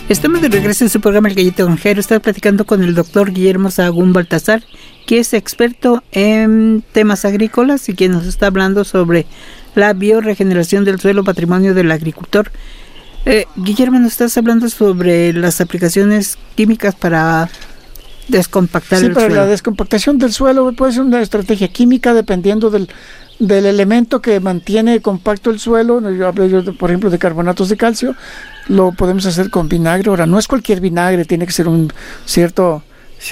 Estamos de regreso en su programa El Gallito Granjero. Estoy platicando con el doctor Guillermo Sahagún Baltazar, que es experto en temas agrícolas y quien nos está hablando sobre la bioregeneración del suelo, patrimonio del agricultor. Guillermo, nos estás hablando sobre las aplicaciones químicas para descompactar el suelo. Sí, para la descompactación del suelo puede ser una estrategia química dependiendo del elemento que mantiene compacto el suelo. Yo hablé, por ejemplo, de carbonatos de calcio. Lo podemos hacer con vinagre. Ahora, no es cualquier vinagre, tiene que ser un cierto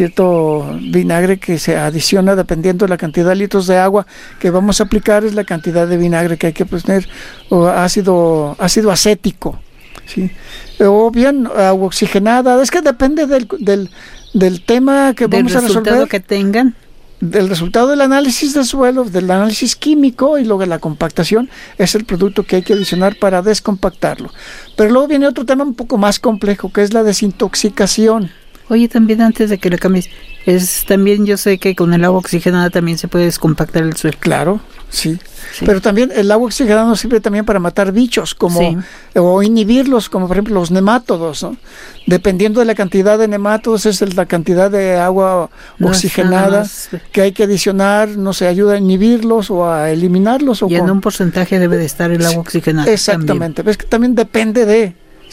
vinagre que se adiciona dependiendo de la cantidad de litros de agua que vamos a aplicar, es la cantidad de vinagre que hay que poner, o ácido acético, ¿sí? O bien agua oxigenada. Es que depende del tema que vamos a resolver. Del resultado que tengan. Del resultado del análisis del suelo, del análisis químico y luego de la compactación, es el producto que hay que adicionar para descompactarlo. Pero luego viene otro tema un poco más complejo, que es la desintoxicación. Oye, también antes de que le cambies, también yo sé que con el agua oxigenada también se puede descompactar el suelo. Claro, sí. Pero también el agua oxigenada nos sirve también para matar bichos, o inhibirlos, como por ejemplo los nemátodos, ¿no? Dependiendo de la cantidad de nemátodos, es la cantidad de agua oxigenada que hay que adicionar, no se ayuda a inhibirlos o a eliminarlos. Y en un porcentaje debe de estar el agua oxigenada. Exactamente, ves que también depende de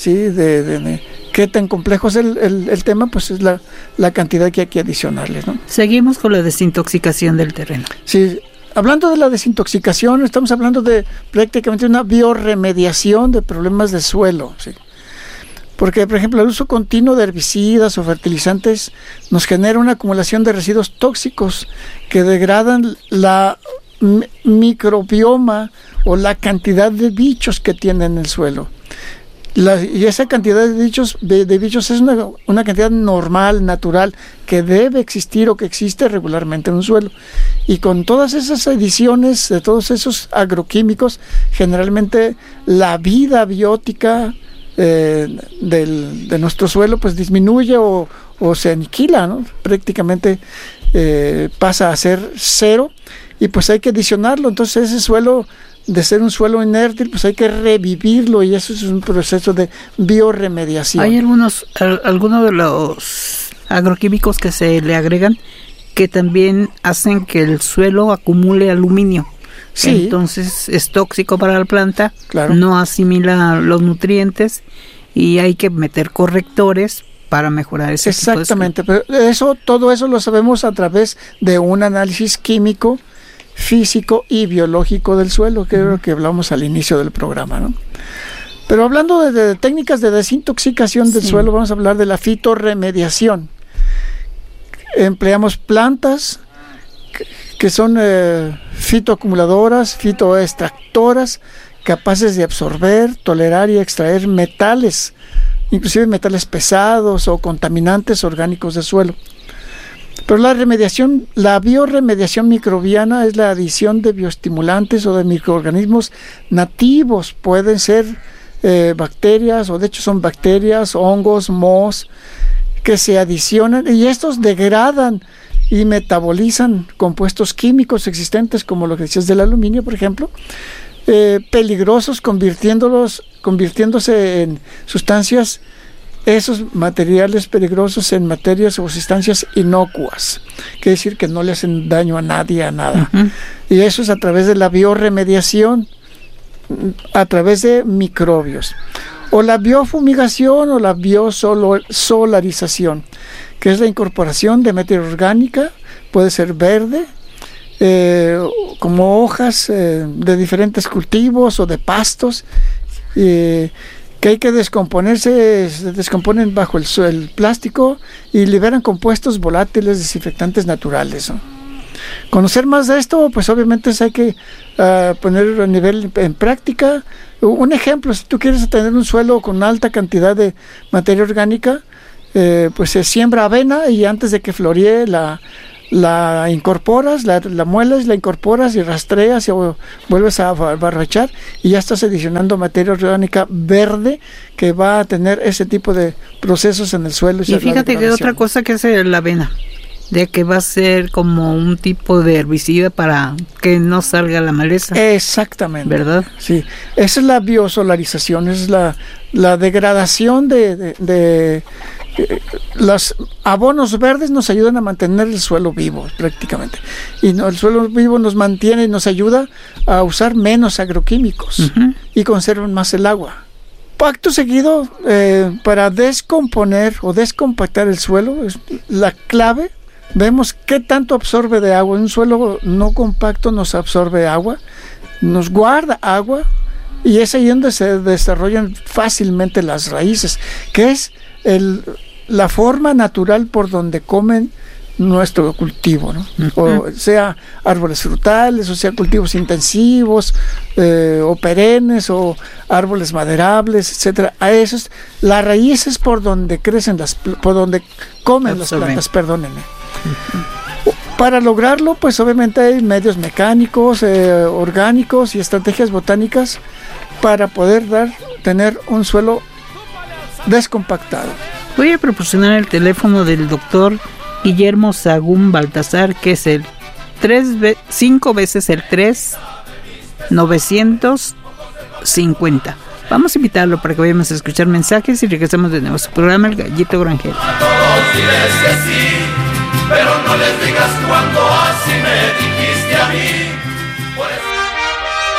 qué tan complejo es el tema, pues es la cantidad que hay que adicionarles, ¿no? Seguimos con la desintoxicación del terreno. Sí. Hablando de la desintoxicación, estamos hablando de prácticamente una bioremediación de problemas de suelo, ¿sí? Porque, por ejemplo, el uso continuo de herbicidas o fertilizantes nos genera una acumulación de residuos tóxicos que degradan la microbioma o la cantidad de bichos que tiene en el suelo. Y esa cantidad de bichos es una cantidad normal, natural, que debe existir o que existe regularmente en un suelo. Y con todas esas adiciones de todos esos agroquímicos, generalmente la vida biótica de nuestro suelo pues disminuye o se aniquila, ¿no? Prácticamente pasa a ser cero y pues hay que adicionarlo. Entonces ese suelo, de ser un suelo inerte, pues hay que revivirlo, y eso es un proceso de bioremediación. Hay algunos de los agroquímicos que se le agregan que también hacen que el suelo acumule aluminio. Sí. Entonces es tóxico para la planta, claro. No asimila los nutrientes y hay que meter correctores para mejorar ese Exactamente, pero todo eso lo sabemos a través de un análisis químico, físico y biológico del suelo, que es lo que hablamos al inicio del programa, ¿no? Pero hablando de técnicas de desintoxicación del suelo, vamos a hablar de la fitorremediación. Empleamos plantas que son fitoacumuladoras, fitoextractoras, capaces de absorber, tolerar y extraer metales, inclusive metales pesados o contaminantes orgánicos del suelo. Pero la bioremediación microbiana es la adición de bioestimulantes o de microorganismos nativos. Pueden ser bacterias, o de hecho son bacterias, hongos, mohos, que se adicionan, y estos degradan y metabolizan compuestos químicos existentes, como lo que decías del aluminio, por ejemplo, peligrosos, convirtiéndose en sustancias, esos materiales peligrosos, en materias o sustancias inocuas, quiere decir que no le hacen daño a nadie, a nada. Uh-huh. Y eso es a través de la bioremediación, a través de microbios. O la biofumigación o la biosolarización, que es la incorporación de materia orgánica, puede ser verde, como hojas de diferentes cultivos o de pastos, que hay que descomponerse, se descomponen bajo el plástico y liberan compuestos volátiles desinfectantes naturales, ¿no? Conocer más de esto, pues obviamente hay que poner a nivel en práctica. Un ejemplo, si tú quieres tener un suelo con alta cantidad de materia orgánica, pues se siembra avena y antes de que floree la incorporas, la mueles, la incorporas y rastreas y vuelves a barrachar y ya estás adicionando materia orgánica verde que va a tener ese tipo de procesos en el suelo. Y fíjate que otra cosa que es la avena. de que va a ser como un tipo de herbicida para que no salga la maleza. Exactamente. ¿Verdad? Sí, esa es la biosolarización, es la degradación de los abonos verdes nos ayudan a mantener el suelo vivo prácticamente. Y el suelo vivo nos mantiene y nos ayuda a usar menos agroquímicos y conservan más el agua. Acto seguido, para descomponer o descompactar el suelo, es la clave. Vemos qué tanto absorbe de agua. Un suelo no compacto nos absorbe agua, nos guarda agua, y es ahí donde se desarrollan fácilmente las raíces, que es la forma natural por donde comen nuestro cultivo, ¿no? O sea árboles frutales, o sea cultivos intensivos, o perennes, o árboles maderables, etcétera. A esos, la raíz es por donde crecen por donde comen las plantas, perdónenme. Para lograrlo, pues obviamente hay medios mecánicos, orgánicos y estrategias botánicas para poder tener un suelo descompactado. Voy a proporcionar el teléfono del doctor Guillermo Sahagún Baltazar, que es el 5 veces el 3-950. Vamos a invitarlo para que vayamos a escuchar mensajes y regresamos de nuevo a su programa El Gallito Granjero.